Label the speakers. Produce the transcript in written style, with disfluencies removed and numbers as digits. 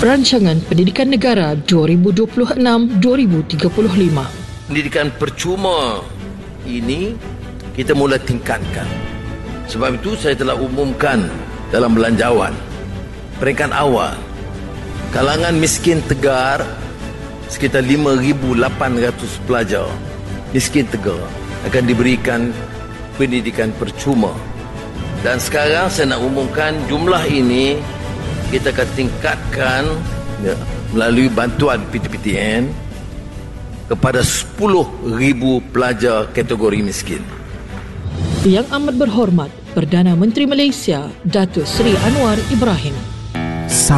Speaker 1: Rancangan Pendidikan Negara 2026-2035.
Speaker 2: Pendidikan percuma ini kita mula tingkatkan. Sebab itu saya telah umumkan dalam belanjawan peringkat awal, kalangan miskin tegar sekitar 5,800 pelajar miskin tegar akan diberikan pendidikan percuma. Dan sekarang saya nak umumkan jumlah ini kita akan tingkatkan melalui bantuan PTPTN kepada 10,000 pelajar kategori miskin.
Speaker 1: Yang amat berhormat Perdana Menteri Malaysia Datuk Seri Anwar Ibrahim.